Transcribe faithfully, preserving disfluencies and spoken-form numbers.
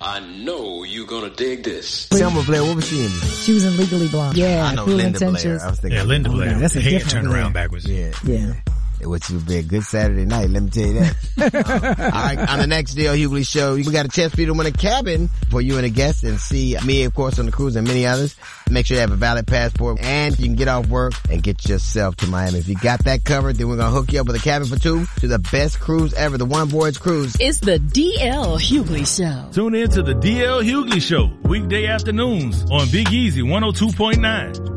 I know you're gonna dig this. Selma Blair, what was she in? She was in Legally Blonde. Yeah, I know Cruel Linda Intentions. Blair. I was thinking Yeah, Linda Blair. That's a Head different turned Blair. around backwards. Yeah. Yeah. Which would be a good Saturday night, let me tell you that. uh, all right, on the next D L Hughley show, we got a chance for you to win a cabin for you and a guest and see me, of course, on the cruise and many others. Make sure you have a valid passport and you can get off work and get yourself to Miami. If you got that covered, then we're going to hook you up with a cabin for two to the best cruise ever, the One Voyage Cruise. It's the D L Hughley Show. Tune in to the D L Hughley Show, weekday afternoons on Big Easy one oh two point nine.